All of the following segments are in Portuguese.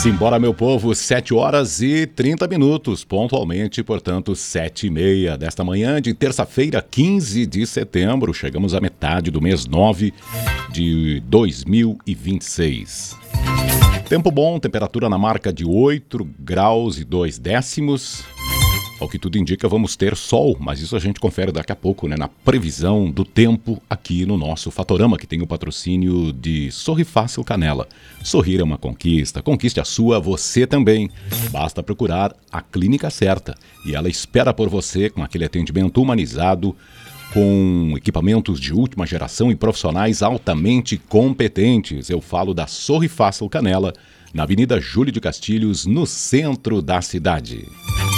Simbora, meu povo, 7h30, pontualmente, portanto, 7h30 desta manhã de terça-feira, 15 de setembro. Chegamos à metade do mês 9 de 2026. Tempo bom, temperatura na marca de 8 graus e 2 décimos. Ao que tudo indica, vamos ter sol, mas isso a gente confere daqui a pouco, né? Na previsão do tempo aqui no nosso Fatorama, que tem o patrocínio de Sorri Fácil Canela. Sorrir é uma conquista, conquiste a sua, você também. Basta procurar a clínica certa e ela espera por você com aquele atendimento humanizado, com equipamentos de última geração e profissionais altamente competentes. Eu falo da Sorri Fácil Canela, na Avenida Júlio de Castilhos, no centro da cidade.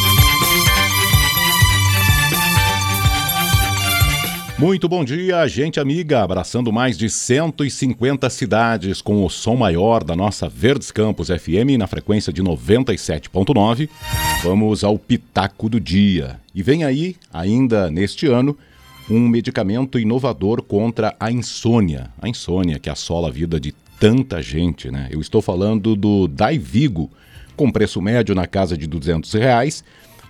Muito bom dia, gente amiga, abraçando mais de 150 cidades com o som maior da nossa Verdes Campos FM na frequência de 97.9. Vamos ao Pitaco do Dia. E vem aí, ainda neste ano, um medicamento inovador contra a insônia. A insônia que assola a vida de tanta gente, né? Eu estou falando do Dayvigo, com preço médio na casa de R$200.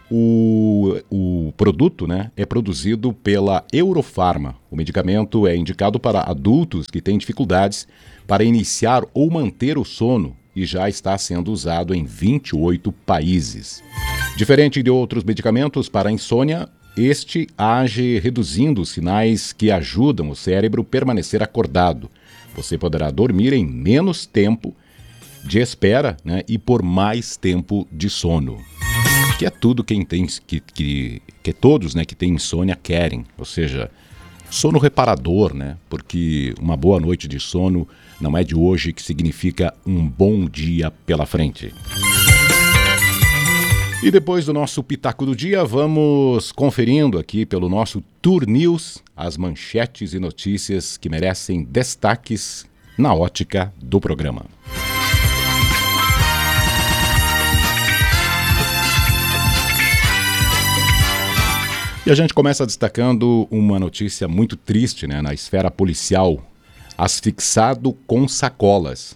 O produto, né, é produzido pela Eurofarma. O medicamento é indicado para adultos que têm dificuldades para iniciar ou manter o sono e já está sendo usado em 28 países. Diferente de outros medicamentos para a insônia, este age reduzindo os sinais que ajudam o cérebro a permanecer acordado. Você poderá dormir em menos tempo de espera, né, e por mais tempo de sono. Que é tudo quem tem, que todos, né, que têm insônia querem, ou seja, sono reparador, né, porque uma boa noite de sono não é de hoje que significa um bom dia pela frente. E depois do nosso Pitaco do Dia, vamos conferindo aqui pelo nosso Tour News as manchetes e notícias que merecem destaques na ótica do programa. E a gente começa destacando uma notícia muito triste, né, na esfera policial. Asfixiado com sacolas.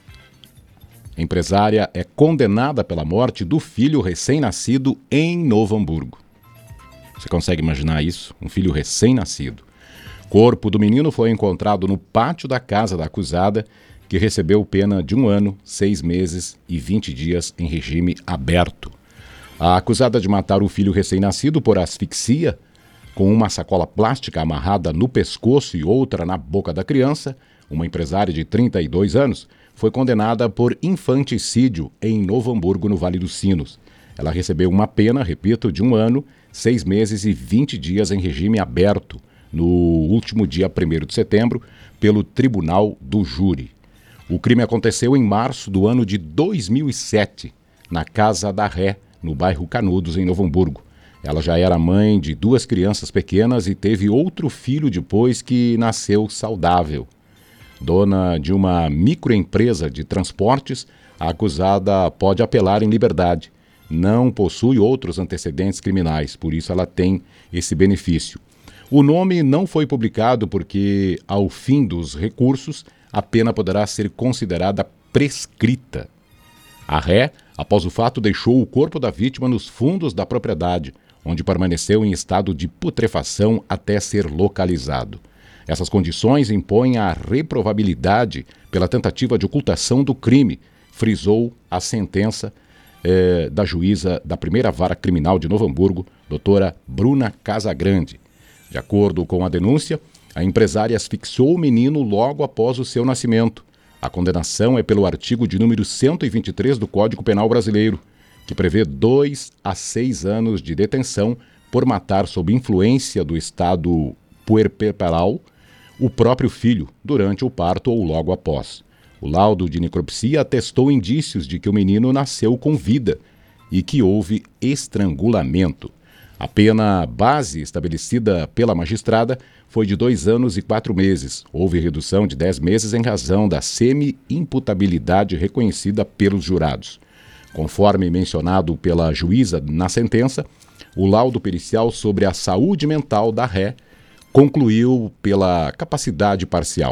A empresária é condenada pela morte do filho recém-nascido em Novo Hamburgo. Você consegue imaginar isso? Um filho recém-nascido. O corpo do menino foi encontrado no pátio da casa da acusada, que recebeu pena de 1 ano, 6 meses e 20 dias em regime aberto. A acusada de matar o filho recém-nascido por asfixia, com uma sacola plástica amarrada no pescoço e outra na boca da criança, uma empresária de 32 anos, foi condenada por infanticídio em Novo Hamburgo, no Vale dos Sinos. Ela recebeu uma pena, repito, de 1 ano, 6 meses e 20 dias em regime aberto, no último dia 1º de setembro, pelo Tribunal do Júri. O crime aconteceu em março do ano de 2007, na Casa da Ré, no bairro Canudos, em Novo Hamburgo. Ela já era mãe de 2 crianças pequenas e teve outro filho depois que nasceu saudável. Dona de uma microempresa de transportes, a acusada pode apelar em liberdade. Não possui outros antecedentes criminais, por isso ela tem esse benefício. O nome não foi publicado porque, ao fim dos recursos, a pena poderá ser considerada prescrita. A ré, após o fato, deixou o corpo da vítima nos fundos da propriedade, onde permaneceu em estado de putrefação até ser localizado. Essas condições impõem a reprovabilidade pela tentativa de ocultação do crime, frisou a sentença da juíza da primeira vara criminal de Novo Hamburgo, doutora Bruna Casagrande. De acordo com a denúncia, a empresária asfixiou o menino logo após o seu nascimento. A condenação é pelo artigo de número 123 do Código Penal Brasileiro, que prevê 2 a 6 anos de detenção por matar sob influência do estado puerperal o próprio filho durante o parto ou logo após. O laudo de necropsia atestou indícios de que o menino nasceu com vida e que houve estrangulamento. A pena base estabelecida pela magistrada foi de 2 anos e 4 meses. Houve redução de 10 meses em razão da semi-imputabilidade reconhecida pelos jurados. Conforme mencionado pela juíza na sentença, o laudo pericial sobre a saúde mental da ré concluiu pela capacidade parcial.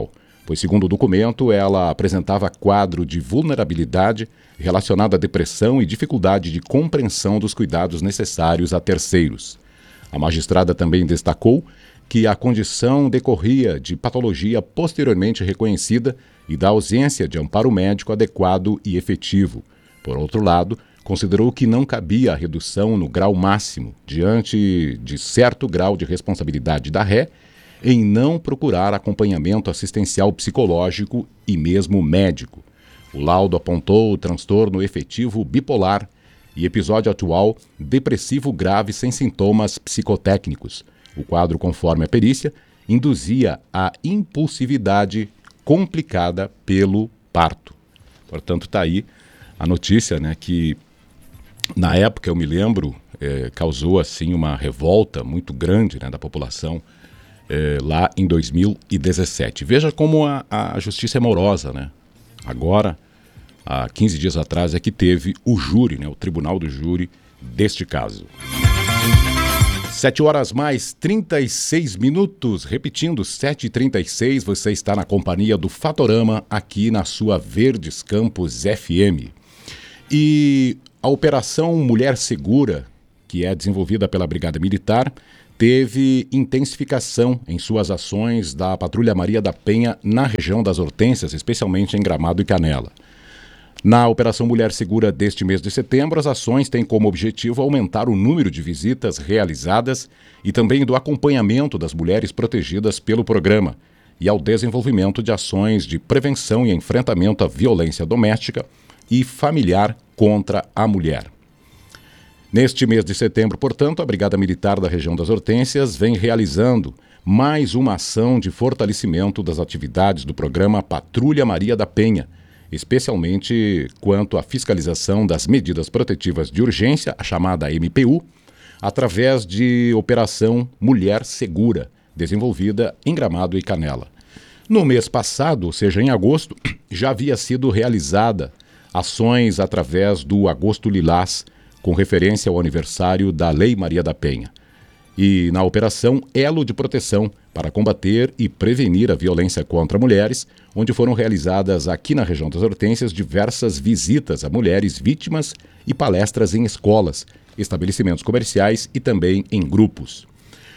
pois, segundo o documento, ela apresentava quadro de vulnerabilidade relacionado à depressão e dificuldade de compreensão dos cuidados necessários a terceiros. A magistrada também destacou que a condição decorria de patologia posteriormente reconhecida e da ausência de amparo médico adequado e efetivo. Por outro lado, considerou que não cabia a redução no grau máximo, diante de certo grau de responsabilidade da ré, em não procurar acompanhamento assistencial psicológico e mesmo médico. O laudo apontou o transtorno efetivo bipolar e episódio atual depressivo grave sem sintomas psicotécnicos. O quadro, conforme a perícia, induzia a impulsividade complicada pelo parto. Portanto, está aí a notícia, né, que na época, eu me lembro, causou assim uma revolta muito grande, né, da população lá em 2017. Veja como a justiça é morosa, né? Agora, há 15 dias atrás, é que teve o júri, né, o tribunal do júri deste caso. 7 horas mais 36 minutos, repetindo, 7h36, você está na companhia do Fatorama, aqui na sua Verdes Campos FM. E a Operação Mulher Segura, que é desenvolvida pela Brigada Militar, teve intensificação em suas ações da Patrulha Maria da Penha na região das Hortênsias, especialmente em Gramado e Canela. Na Operação Mulher Segura deste mês de setembro, as ações têm como objetivo aumentar o número de visitas realizadas e também do acompanhamento das mulheres protegidas pelo programa e ao desenvolvimento de ações de prevenção e enfrentamento à violência doméstica e familiar contra a mulher. Neste mês de setembro, portanto, a Brigada Militar da região das Hortênsias vem realizando mais uma ação de fortalecimento das atividades do programa Patrulha Maria da Penha, especialmente quanto à fiscalização das medidas protetivas de urgência, a chamada MPU, através de Operação Mulher Segura, desenvolvida em Gramado e Canela. No mês passado, ou seja, em agosto, já havia sido realizada ações através do Agosto Lilás, com referência ao aniversário da Lei Maria da Penha. E na operação Elo de Proteção, para combater e prevenir a violência contra mulheres, onde foram realizadas aqui na região das Hortênsias diversas visitas a mulheres vítimas e palestras em escolas, estabelecimentos comerciais e também em grupos.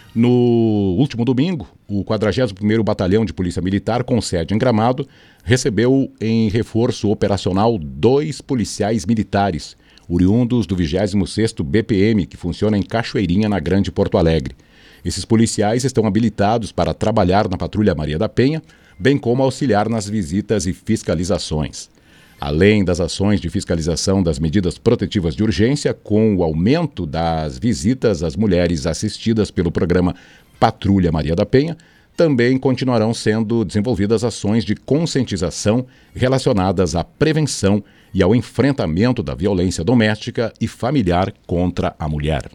No último domingo, o 41º Batalhão de Polícia Militar, com sede em Gramado, recebeu em reforço operacional 2 policiais militares, oriundos do 26º BPM, que funciona em Cachoeirinha, na Grande Porto Alegre. Esses policiais estão habilitados para trabalhar na Patrulha Maria da Penha, bem como auxiliar nas visitas e fiscalizações. Além das ações de fiscalização das medidas protetivas de urgência, com o aumento das visitas às mulheres assistidas pelo programa Patrulha Maria da Penha, também continuarão sendo desenvolvidas ações de conscientização relacionadas à prevenção e ao enfrentamento da violência doméstica e familiar contra a mulher.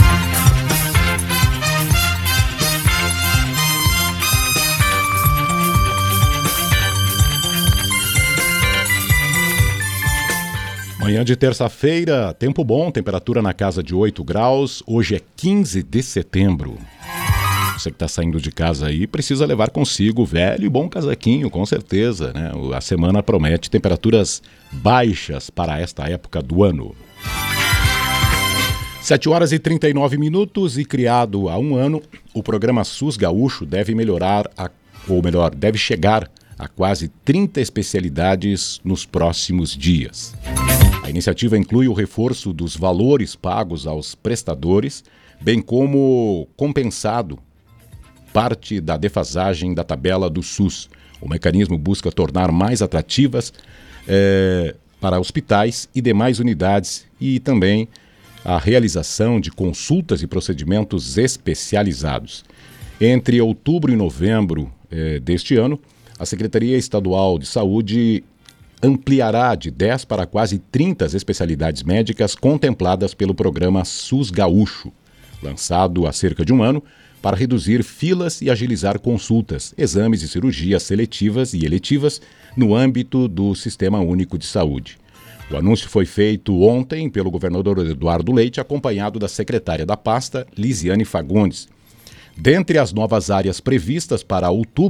Manhã de terça-feira, tempo bom, temperatura na casa de 8 graus. Hoje é 15 de setembro. Você que está saindo de casa aí precisa levar consigo o velho e bom casaquinho, com certeza, né? A semana promete temperaturas baixas para esta época do ano. 7 horas e 39 minutos e criado há um ano, o programa SUS Gaúcho deve deve chegar a quase 30 especialidades nos próximos dias. A iniciativa inclui o reforço dos valores pagos aos prestadores, bem como compensado parte da defasagem da tabela do SUS. O mecanismo busca tornar mais atrativas para hospitais e demais unidades e também a realização de consultas e procedimentos especializados. Entre outubro e novembro deste ano, a Secretaria Estadual de Saúde ampliará de 10 para quase 30 as especialidades médicas contempladas pelo programa SUS Gaúcho, lançado há cerca de um ano para reduzir filas e agilizar consultas, exames e cirurgias seletivas e eletivas no âmbito do Sistema Único de Saúde. O anúncio foi feito ontem pelo governador Eduardo Leite, acompanhado da secretária da pasta, Lisiane Fagundes. Dentre as novas áreas previstas para outubro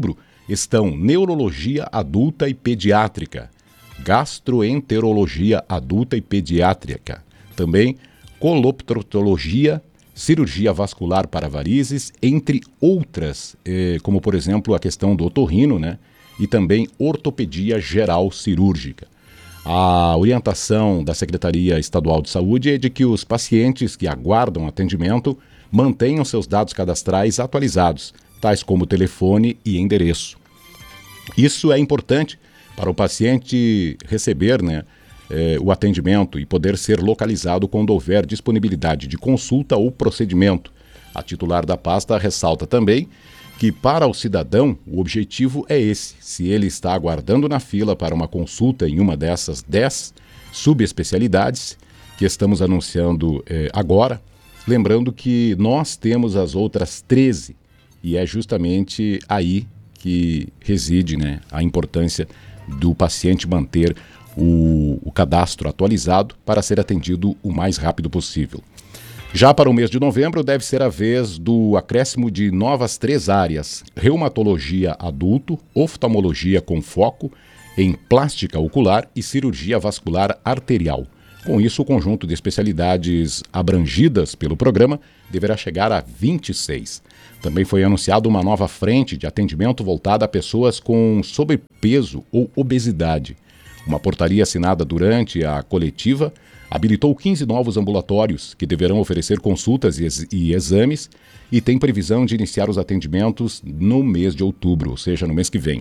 estão neurologia adulta e pediátrica, gastroenterologia adulta e pediátrica, também coloptrotologia, cirurgia vascular para varizes, entre outras, como por exemplo a questão do otorrino, né? E também ortopedia geral cirúrgica. A orientação da Secretaria Estadual de Saúde é de que os pacientes que aguardam atendimento mantenham seus dados cadastrais atualizados, tais como telefone e endereço. Isso é importante para o paciente receber, o atendimento e poder ser localizado quando houver disponibilidade de consulta ou procedimento. A titular da pasta ressalta também que para o cidadão o objetivo é esse. Se ele está aguardando na fila para uma consulta em uma dessas 10 subespecialidades que estamos anunciando agora, lembrando que nós temos as outras 13 e é justamente aí que reside, a importância do paciente manter o cadastro atualizado para ser atendido o mais rápido possível. Já para o mês de novembro, deve ser a vez do acréscimo de novas 3 áreas: reumatologia adulto, oftalmologia com foco em plástica ocular e cirurgia vascular arterial. Com isso, o conjunto de especialidades abrangidas pelo programa deverá chegar a 26. Também foi anunciada uma nova frente de atendimento voltada a pessoas com sobrepeso ou obesidade. Uma portaria assinada durante a coletiva habilitou 15 novos ambulatórios que deverão oferecer consultas e exames e tem previsão de iniciar os atendimentos no mês de outubro, ou seja, no mês que vem.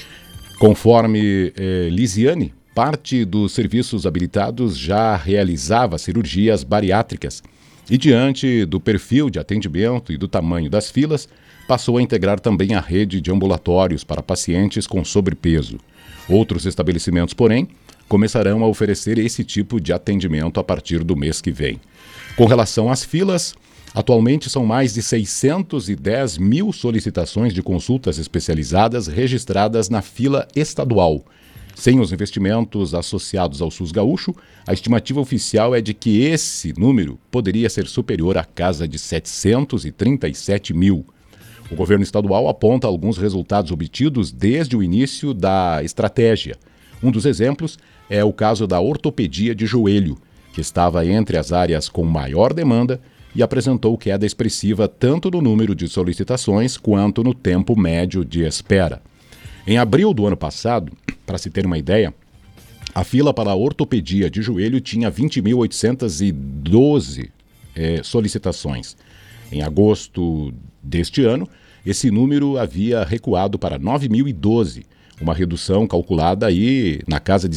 Conforme Lisiane, parte dos serviços habilitados já realizava cirurgias bariátricas e, diante do perfil de atendimento e do tamanho das filas, passou a integrar também a rede de ambulatórios para pacientes com sobrepeso. Outros estabelecimentos, porém, começarão a oferecer esse tipo de atendimento a partir do mês que vem. Com relação às filas, atualmente são mais de 610 mil solicitações de consultas especializadas registradas na fila estadual. Sem os investimentos associados ao SUS gaúcho, a estimativa oficial é de que esse número poderia ser superior à casa de 737 mil. O governo estadual aponta alguns resultados obtidos desde o início da estratégia. Um dos exemplos é o caso da ortopedia de joelho, que estava entre as áreas com maior demanda e apresentou queda expressiva tanto no número de solicitações quanto no tempo médio de espera. Em abril do ano passado, para se ter uma ideia, a fila para a ortopedia de joelho tinha 20.812 solicitações. Em agosto deste ano, esse número havia recuado para 9.012, uma redução calculada aí na casa de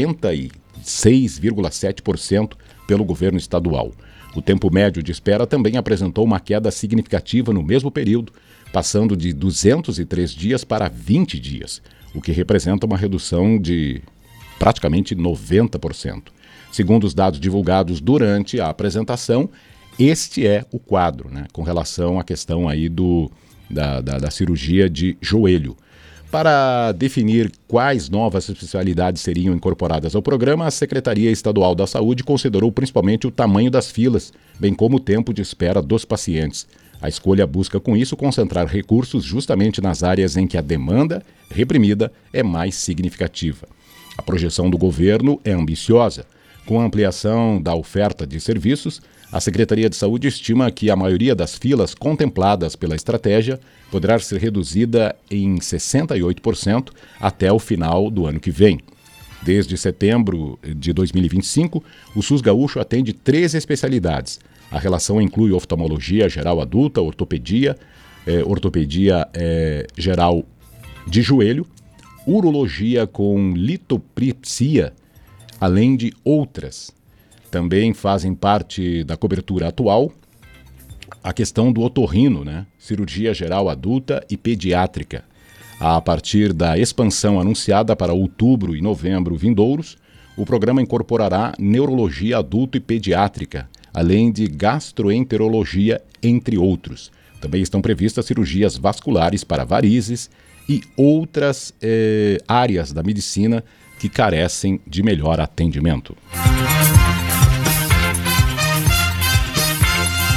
56,7% pelo governo estadual. O tempo médio de espera também apresentou uma queda significativa no mesmo período, passando de 203 dias para 20 dias, o que representa uma redução de praticamente 90%. Segundo os dados divulgados durante a apresentação, este é o quadro, com relação à questão aí da cirurgia de joelho. Para definir quais novas especialidades seriam incorporadas ao programa, a Secretaria Estadual da Saúde considerou principalmente o tamanho das filas, bem como o tempo de espera dos pacientes. A escolha busca, com isso, concentrar recursos justamente nas áreas em que a demanda reprimida é mais significativa. A projeção do governo é ambiciosa. Com a ampliação da oferta de serviços, a Secretaria de Saúde estima que a maioria das filas contempladas pela estratégia poderá ser reduzida em 68% até o final do ano que vem. Desde setembro de 2025, o SUS gaúcho atende 13 especialidades. A relação inclui oftalmologia geral adulta, ortopedia geral de joelho, urologia com litotripsia, além de outras. Também fazem parte da cobertura atual a questão do otorrino, cirurgia geral adulta e pediátrica. A partir da expansão anunciada para outubro e novembro vindouros, o programa incorporará neurologia adulto e pediátrica, além de gastroenterologia, entre outros. Também estão previstas cirurgias vasculares para varizes e outras áreas da medicina que carecem de melhor atendimento.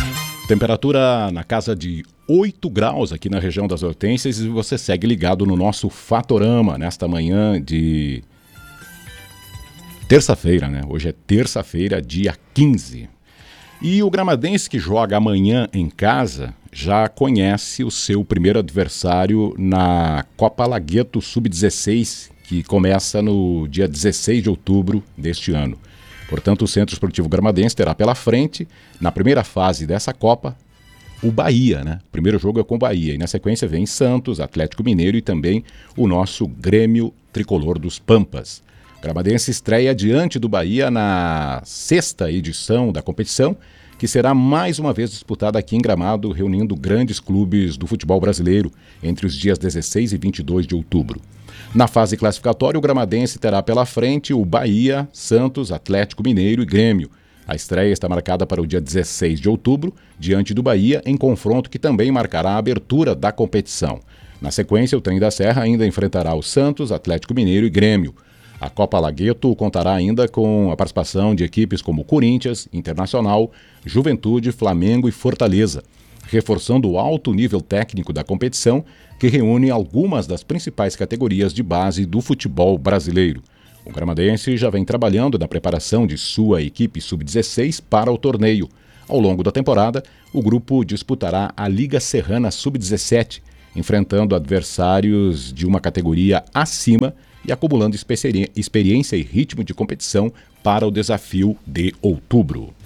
Temperatura na casa de 8 graus aqui na região das Hortênsias e você segue ligado no nosso Fatorama nesta manhã de terça-feira, né? Hoje é terça-feira, dia 15. E o Gramadense que joga amanhã em casa já conhece o seu primeiro adversário na Copa Lagueto Sub-16, que começa no dia 16 de outubro deste ano. Portanto, o Centro Esportivo Gramadense terá pela frente, na primeira fase dessa Copa, o Bahia, né? O primeiro jogo é com o Bahia. E na sequência vem Santos, Atlético Mineiro e também o nosso Grêmio Tricolor dos Pampas. O Gramadense estreia diante do Bahia na 6ª edição da competição, que será mais uma vez disputada aqui em Gramado, reunindo grandes clubes do futebol brasileiro entre os dias 16 e 22 de outubro. Na fase classificatória, o Gramadense terá pela frente o Bahia, Santos, Atlético Mineiro e Grêmio. A estreia está marcada para o dia 16 de outubro, diante do Bahia, em confronto que também marcará a abertura da competição. Na sequência, o Trem da Serra ainda enfrentará o Santos, Atlético Mineiro e Grêmio. A Copa Lagueto contará ainda com a participação de equipes como Corinthians, Internacional, Juventude, Flamengo e Fortaleza, reforçando o alto nível técnico da competição, que reúne algumas das principais categorias de base do futebol brasileiro. O Gramadense já vem trabalhando na preparação de sua equipe sub-16 para o torneio. Ao longo da temporada, o grupo disputará a Liga Serrana Sub-17, enfrentando adversários de uma categoria acima e acumulando experiência e ritmo de competição para o desafio de outubro.